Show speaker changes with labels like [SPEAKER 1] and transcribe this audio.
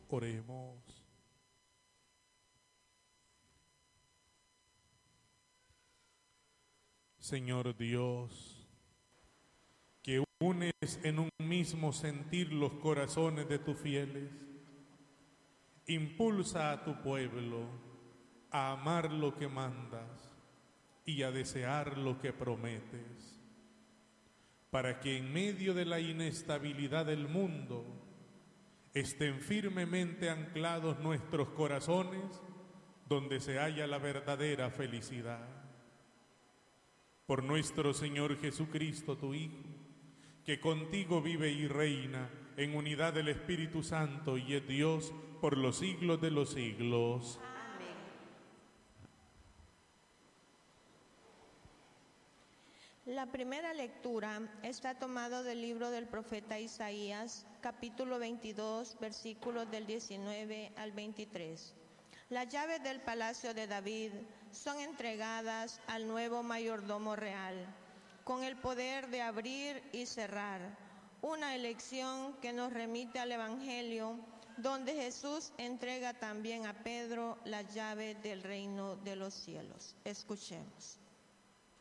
[SPEAKER 1] Oremos. Señor Dios, que unes en un mismo sentir los corazones de tus fieles, impulsa a tu pueblo a amar lo que mandas y a desear lo que prometes, para que en medio de la inestabilidad del mundo estén firmemente anclados nuestros corazones donde se halla la verdadera felicidad. Por nuestro Señor Jesucristo, tu Hijo, que contigo vive y reina en unidad del Espíritu Santo y es Dios por los siglos de los siglos.
[SPEAKER 2] Amén. La primera lectura está tomada del libro del profeta Isaías, capítulo 22, versículos del 19 al 23. Las llaves del palacio de David son entregadas al nuevo mayordomo real, con el poder de abrir y cerrar, una elección que nos remite al Evangelio, donde Jesús entrega también a Pedro las llaves del reino de los cielos. Escuchemos.